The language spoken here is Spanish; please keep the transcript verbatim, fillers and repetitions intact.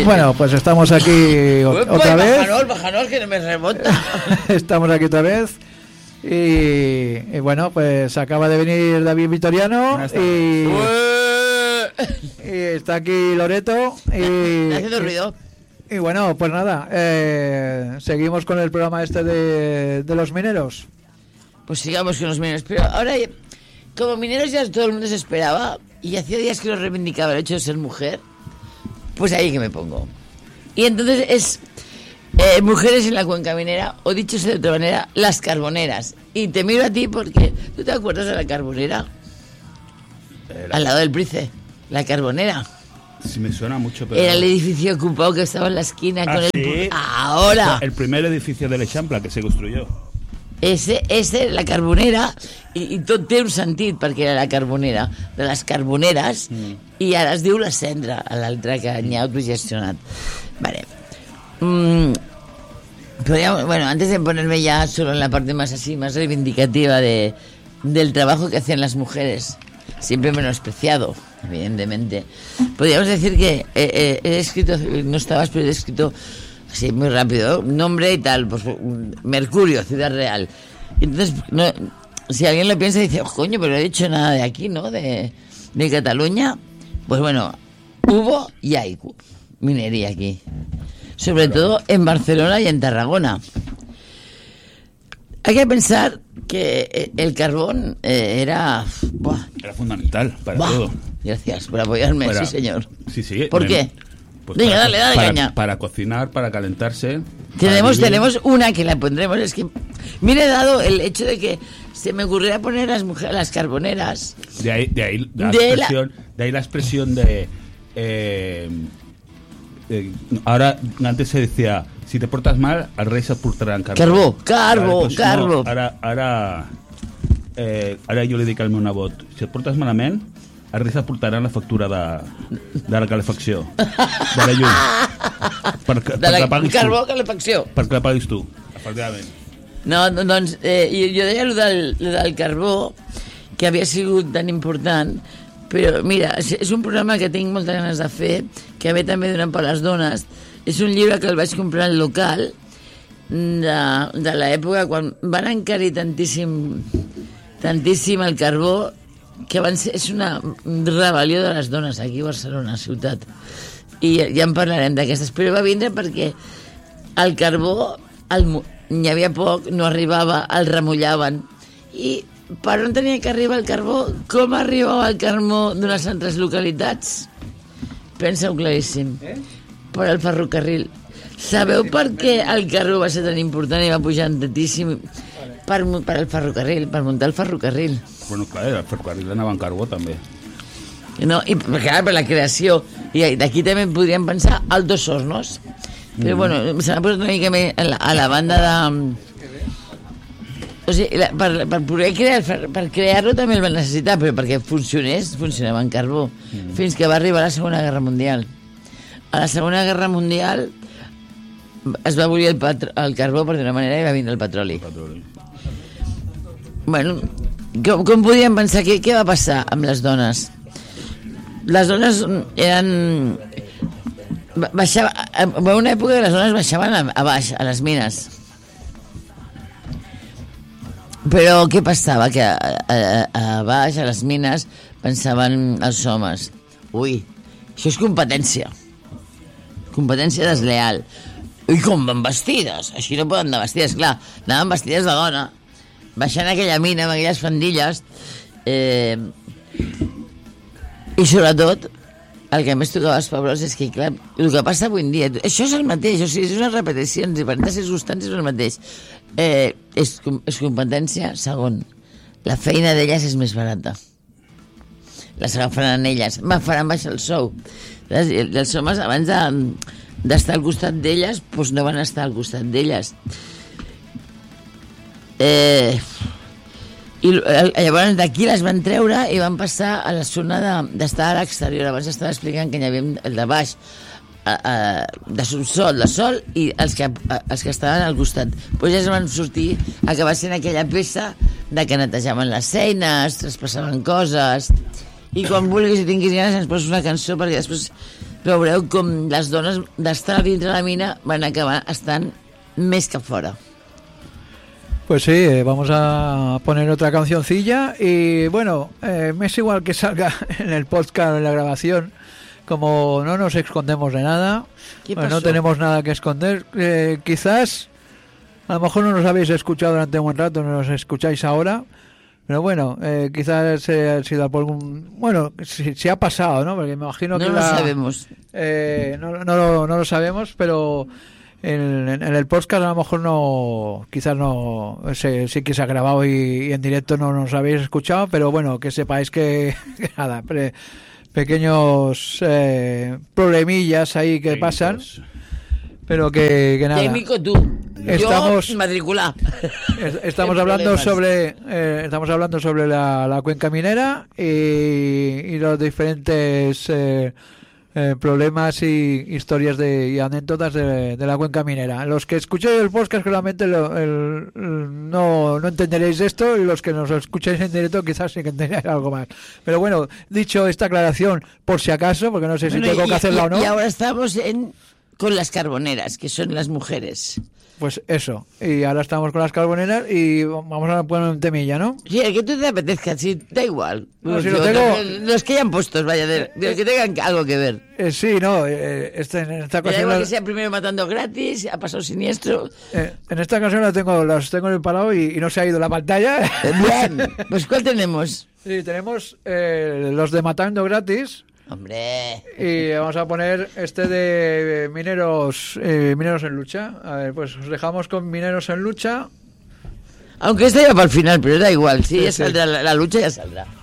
Bueno, pues estamos aquí o- Uepa, otra vez. Bajanol, bajanol, que no me remonta. Estamos aquí otra vez. Y, y bueno, pues acaba de venir David Vitoriano y, y está aquí Loreto. Y, Está haciendo ruido. Y bueno, pues nada, eh, seguimos con el programa este de, de los mineros. Pues sigamos con los mineros. Pero ahora, como mineros ya todo el mundo se esperaba, y hacía días que lo reivindicaba el hecho de ser mujer, pues ahí que me pongo. Y entonces es eh, mujeres en la cuenca minera, o dicho de otra manera, las carboneras. Y te miro a ti porque, ¿tú te acuerdas de la carbonera? Era, Al lado del Price, la carbonera. sí me suena mucho, pero... Era el edificio ocupado que estaba en la esquina Ah, con el... sí. Ahora, El primer edificio de l'Eixample que se construyó. ese, ese era la carbonera, i, i tot té un sentit, perquè era la carbonera de les carboneres, mm. i ara es diu la cendra, a l'altre que n'hi ha autogestionat. Vale. Mm, podríamos, bueno, antes de ponerme ya solo en la parte más así, más reivindicativa de, del trabajo que hacen las mujeres, siempre menospreciado, evidentemente, podríamos decir que eh, eh, he escrito, no estabas, pero he escrito así muy rápido, nombre y tal, pues Mercurio, Ciudad Real. Entonces, no, si alguien lo piensa y dice, oh, coño, pero no he dicho nada de aquí, ¿no? De, de Cataluña. Pues bueno, hubo y hay minería aquí. Sobre todo en Barcelona y en Tarragona. Hay que pensar que el carbón eh, era... Buah, Era fundamental para buah, todo. Gracias por apoyarme, Para- sí señor. Sí, sí. ¿Por me- qué? pues Venga, para- dale, dale para, caña. Para cocinar, para calentarse. Tenemos, para vivir. tenemos una que la pondremos. Es que mire, dado el hecho de que se me ocurriera poner a las mujeres, las carboneras. De ahí, de ahí la De la- expresión, de ahí la expresión de, eh, de- ahora antes se decía, si te portas mal, al rey se portarán carbó. Carbó, carbó, Vale, pues carbó. No, ara, ara, eh, ara jo li dic al meu nebot, si et portes malament, al rei se portaran la factura de, de la calefacció, de la llum, perquè, De la perquè la paguis carbó, tu. calefacció. Perquè la paguis tu, efectivament. No, no, doncs, eh, jo- jo deia allò del, lo del carbó, que havia sigut tan important, però mira, és, és un programa que tinc moltes ganes de fer, que ve també donant per les dones. És un llibre que el vaig comprar al local, de, de l'època quan van encarir tantíssim, tantíssim el carbó, que van ser, és una rebel·lió de les dones aquí a Barcelona, ciutat. I ja, ja en parlarem d'aquestes, però va vindre perquè el carbó el, mu- n'hi havia poc, no arribava, el remullaven, i per on tenia que arribar el carbó? Com arribava el carbó d'unes altres localitats? Pensa-ho claríssim. Per al ferrocarril. Sabeu per què el carbó va ser tan important i va pujar tantíssim? Per, mu- per al ferrocarril, per muntar el ferrocarril. Bueno, clar, el ferrocarril anava en carbó també. No, i clar, per la creació. I d'aquí també podríem pensar Altos Hornos. Però, bueno, se m'ha posat una mica més a la, a la banda de... O sigui, la, per, per poder crear, per, per crear-lo també el van necessitar, però perquè funcionés, funcionava en carbó. Mm. Fins que va arribar la Segona Guerra Mundial. A la Segona Guerra Mundial es va abolir el, patro, el carbó per d'una manera i va vindre el petroli. Petroli. Bueno, com, com podíem pensar? Què, què va passar amb les dones? Les dones eren... ba- Baixava, en una època les dones baixaven a, a baix, a les mines. Però què passava? Que a, a, a baix, a les mines, pensaven els homes. Ui, això és competència. Competència desleal. Ui, com van vestides? Així no poden anar vestides. Clar, anaven vestides de dona, baixant aquella mina amb aquelles fandilles, eh, i sobretot el que més tocava els pebrots és que, clar, el que passa avui en dia, això és el mateix, o sigui, és unes repeticions, diferents circumstàncies és el mateix. Eh, és, com- és competència, segon, la feina d'elles és més barata. Les agafaran elles, me faran baixar el sou. Saps? I els homes, abans de, d'estar al costat d'elles, doncs no van estar al costat d'elles. Eh, i l- llavors d'aquí les van treure i van passar a la zona de- d'estar a l'exterior. Abans estava explicant que hi havia el de baix, a, a, de subsol, de sol, i els que, a, els que estaven al costat. Pues ja es van sortir, acabar sent aquella peça de que netejaven les eines, traspassaven coses, i quan vulguis i tinguis ganes ens poses una cançó, perquè després veureu com les dones d'estar dintre la mina van acabar estant més que fora. Pues sí, eh, vamos a poner otra cancioncilla y bueno, eh, me es igual que salga en el podcast, en la grabación, como no nos escondemos de nada, pues no tenemos nada que esconder, eh, quizás a lo mejor no nos habéis escuchado durante un buen rato, no nos escucháis ahora, pero bueno, eh, quizás eh, ha sido por algún... Bueno, si, si ha pasado, ¿no? Porque me imagino no que... No lo la, sabemos. Eh, no, no, no, no lo sabemos, pero... En, en, en el podcast a lo mejor no, quizás no, sí, sí que se ha grabado y, y en directo no nos habéis escuchado, pero bueno, que sepáis que, que nada, pre, pequeños eh, problemillas ahí que pasan, pero que, que nada. Técnico tú, estamos, yo matricular. Estamos hablando sobre, eh, estamos hablando sobre la, la cuenca minera y, y los diferentes eh, Eh, problemas y historias de, y anécdotas de, de la cuenca minera. Los que escuchéis el podcast claramente lo, el, el, no, no entenderéis esto, y los que nos escucháis en directo quizás sí que entenderéis algo más. Pero bueno, dicho esta aclaración, por si acaso, porque no sé bueno, si tengo y, que hacerla y, o no. Y ahora estamos en con las carboneras, que son las mujeres. Pues eso, y ahora estamos con las carboneras y vamos a poner un temilla, ¿no? Sí, el que tú te apetezca, sí, da igual. No, si lo tengo... Los que hayan puestos, vaya, de, de que tengan algo que ver. Eh, sí, no, eh, este, en esta ocasión... Da igual que sea primero matando gratis, ha pasado siniestro. Eh, en esta ocasión la tengo, las tengo en el parado y, y no se ha ido la pantalla. Bien, pues ¿cuál tenemos? Sí, tenemos eh, los de matando gratis. Hombre. Y vamos a poner este de mineros eh, mineros en lucha. A ver, pues os dejamos con mineros en lucha. Aunque este ya para el final, pero da igual. Sí, sí ya sí. saldrá, la, la lucha ya saldrá.